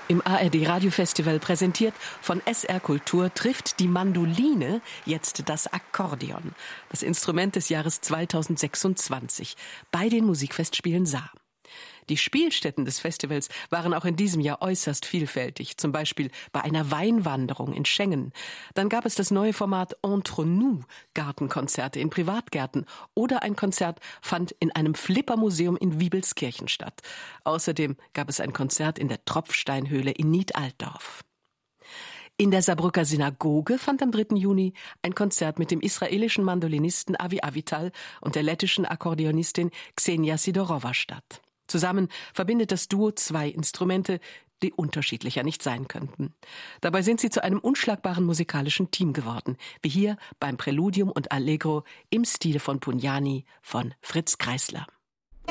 Im ARD-Radiofestival präsentiert von SR Kultur trifft die Mandoline jetzt das Akkordeon, das Instrument des Jahres 2026, bei den Musikfestspielen Saar. Die Spielstätten des Festivals waren auch in diesem Jahr äußerst vielfältig, zum Beispiel bei einer Weinwanderung in Schengen. Dann gab es das neue Format Entre nous, Gartenkonzerte in Privatgärten, oder ein Konzert fand in einem Flippermuseum in Wiebelskirchen statt. Außerdem gab es ein Konzert in der Tropfsteinhöhle in Nied-Altdorf. In der Saarbrücker Synagoge fand am 3. Juni ein Konzert mit dem israelischen Mandolinisten Avi Avital und der lettischen Akkordeonistin Ksenia Sidorova statt. Zusammen verbindet das Duo zwei Instrumente, die unterschiedlicher nicht sein könnten. Dabei sind sie zu einem unschlagbaren musikalischen Team geworden, wie hier beim Präludium und Allegro im Stile von Pugnani von Fritz Kreisler.